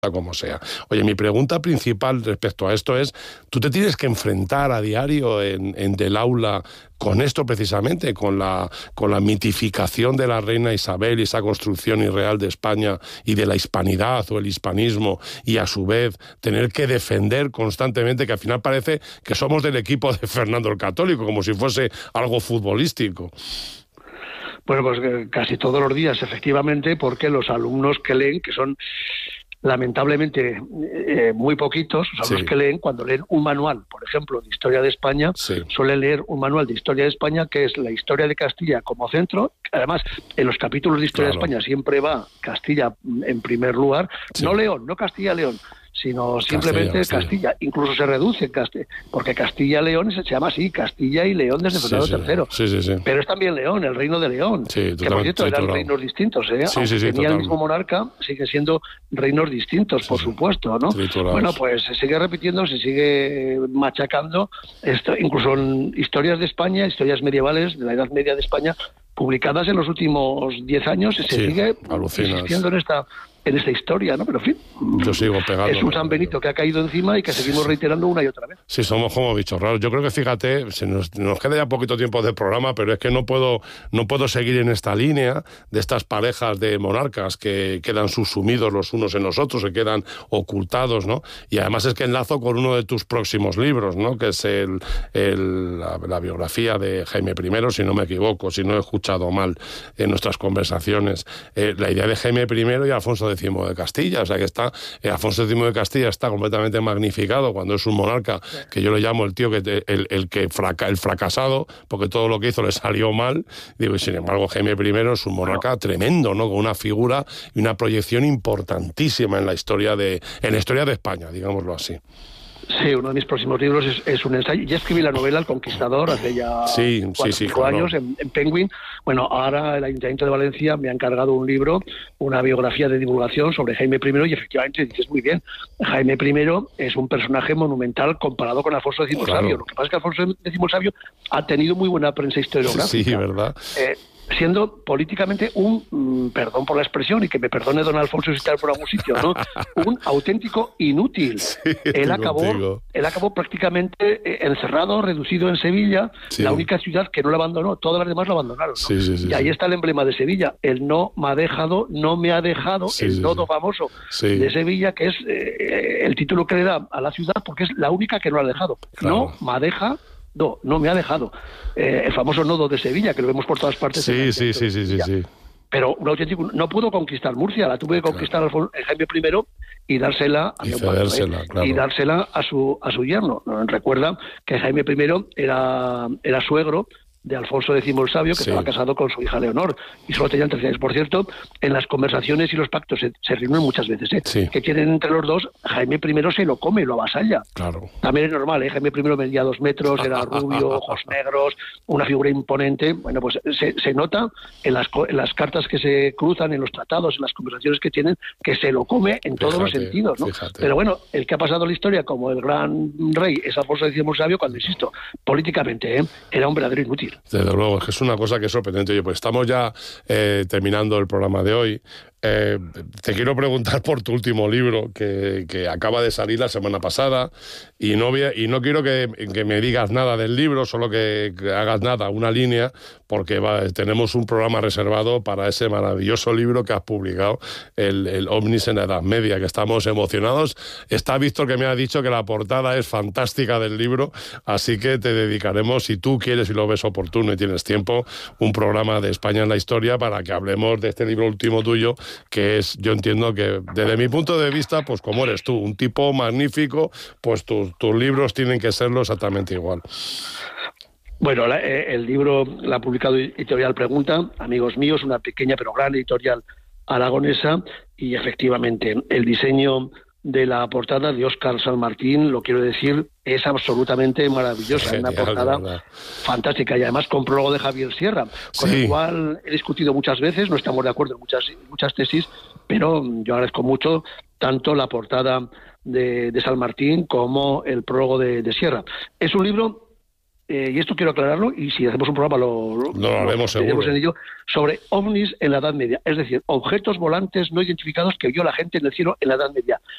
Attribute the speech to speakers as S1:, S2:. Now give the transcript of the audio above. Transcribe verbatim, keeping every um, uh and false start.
S1: como sea. Oye, mi pregunta principal respecto a esto es, ¿tú te tienes que enfrentar a diario en, en Del Aula con esto precisamente, con la, con la mitificación de la reina Isabel y esa construcción irreal de España y de la hispanidad o el hispanismo, y a su vez tener que defender constantemente, que al final parece que somos del equipo de Fernando el Católico, como si fuese algo futbolístico?
S2: Bueno, pues casi todos los días, efectivamente, porque los alumnos que leen, que son lamentablemente eh, muy poquitos, son sí. los que leen, cuando leen un manual, por ejemplo, de Historia de España, sí. suelen leer un manual de Historia de España que es la historia de Castilla como centro. Además, en los capítulos de Historia claro. de España siempre va Castilla en primer lugar, sí. no León, no Castilla-León, sino simplemente Castilla, Castilla. Sí. Incluso se reduce Castilla, porque Castilla-León se llama así, Castilla y León desde Fernando
S1: sí, sí.
S2: tercero.
S1: Sí, sí, sí.
S2: Pero es también León, el reino de León,
S1: sí,
S2: que por cierto eran reinos distintos, ¿eh?
S1: Sí,
S2: Aunque
S1: sí, sí,
S2: tenía
S1: total.
S2: el mismo monarca, sigue siendo reinos distintos, sí, por sí. supuesto, ¿no? Triturados. Bueno, pues se sigue repitiendo, se sigue machacando, esto, incluso en historias de España, historias medievales de la Edad Media de España, publicadas en los últimos diez años, se sí, sigue
S1: alucinas.
S2: insistiendo en esta en esta historia, ¿no? Pero en fin,
S1: yo sigo pegando.
S2: Es un San Benito que ha caído encima y que seguimos reiterando una y otra vez.
S1: Sí, somos como bichos raros. Yo creo que, fíjate, se nos, nos queda ya poquito tiempo de programa, pero es que no puedo, no puedo seguir en esta línea de estas parejas de monarcas que quedan subsumidos los unos en los otros, se quedan ocultados, ¿no? Y además es que enlazo con uno de tus próximos libros, ¿no? Que es el, el, la, la biografía de Jaime I, si no me equivoco, si no he escuchado mal en nuestras conversaciones. Eh, la idea de Jaime I y Alfonso X de Castilla, o sea que está, eh, Alfonso X de Castilla está completamente magnificado cuando es un monarca que yo le llamo el tío que te, el, el que fraca, el fracasado, porque todo lo que hizo le salió mal. Digo, y sin embargo Jaime I es un monarca bueno. tremendo, ¿no? Con una figura y una proyección importantísima en la historia de, en la historia de España, digámoslo así.
S2: Sí, uno de mis próximos libros es, es un ensayo. Ya escribí la novela El Conquistador hace ya
S1: sí,
S2: cuatro
S1: sí, sí, claro.
S2: años en, en Penguin. Bueno, ahora el Ayuntamiento de Valencia me ha encargado un libro, una biografía de divulgación sobre Jaime I, y efectivamente dices muy bien, Jaime I es un personaje monumental comparado con Alfonso X claro. Sabio. Lo que pasa es que Alfonso X Sabio ha tenido muy buena prensa historiográfica.
S1: Sí, ¿verdad?
S2: Eh, siendo políticamente un, mmm, perdón por la expresión, y que me perdone don Alfonso si está por algún sitio, ¿no? Un auténtico inútil.
S1: Sí,
S2: él, acabó, él acabó prácticamente eh, encerrado, reducido en Sevilla, sí. la única ciudad que no lo abandonó, todas las demás lo abandonaron, ¿no?
S1: Sí, sí, sí,
S2: y ahí
S1: sí.
S2: está el emblema de Sevilla, el no me ha dejado, no me ha dejado,
S1: sí,
S2: el
S1: sí,
S2: nodo
S1: sí.
S2: famoso
S1: sí.
S2: de Sevilla, que es eh, el título que le da a la ciudad, porque es la única que no ha dejado.
S1: Claro.
S2: No me deja. No, no me ha dejado. Eh, el famoso nodo de Sevilla, que lo vemos por todas partes.
S1: Sí, sí, sí, sí, sí, sí.
S2: Pero un auténtico, no pudo conquistar Murcia, la tuve que conquistar claro. a Jaime I y dársela a
S1: y,
S2: mi padre, ¿eh?
S1: claro.
S2: y dársela a su a su yerno. Recuerda que Jaime I era, era suegro de Alfonso X el Sabio, que sí. estaba casado con su hija Leonor, y solo tenían tres años. Por cierto, en las conversaciones y los pactos se, se reúnen muchas veces, ¿eh?
S1: sí.
S2: que tienen entre los dos, Jaime I se lo come, lo avasalla.
S1: Claro.
S2: También es normal, ¿eh? Jaime I medía dos metros, era rubio, ojos negros, una figura imponente. Bueno, pues se, se nota en las, en las cartas que se cruzan, en los tratados, en las conversaciones que tienen, que se lo come en todos fíjate, los sentidos, ¿no? Pero bueno, el que ha pasado la historia como el gran rey es Alfonso X el Sabio, cuando, insisto, políticamente, ¿eh? era un verdadero inútil.
S1: Desde luego, es que es una cosa que es sorprendente. Oye, pues estamos ya eh, terminando el programa de hoy. Eh, te quiero preguntar por tu último libro que, que acaba de salir la semana pasada y no, voy a, y no quiero que, que me digas nada del libro, solo que, que hagas nada, una línea, porque va, tenemos un programa reservado para ese maravilloso libro que has publicado, el, el OVNIs en la Edad Media, que estamos emocionados. Está Víctor, que me ha dicho que la portada es fantástica del libro, así que te dedicaremos, si tú quieres y lo ves oportuno y tienes tiempo, un programa de España en la Historia para que hablemos de este libro último tuyo, que es, yo entiendo que desde mi punto de vista, pues como eres tú, un tipo magnífico, pues tus, tus libros tienen que serlo exactamente igual.
S2: Bueno, la, eh, el libro lo ha publicado Editorial Pregunta, amigos míos, una pequeña pero gran editorial aragonesa, y efectivamente el diseño de la portada de Óscar San Martín, lo quiero decir, es absolutamente maravillosa, genial, una portada fantástica, y además con prólogo de Javier Sierra, con sí. el cual he discutido muchas veces, no estamos de acuerdo en muchas, muchas tesis, pero yo agradezco mucho tanto la portada de, de San Martín como el prólogo de, de Sierra. Es un libro, eh, y esto quiero aclararlo, y si hacemos un programa lo, lo,
S1: lo haremos seguro.
S2: En ello, sobre ovnis en la Edad Media, es decir, objetos volantes no identificados que vio la gente en el cielo en la Edad Media.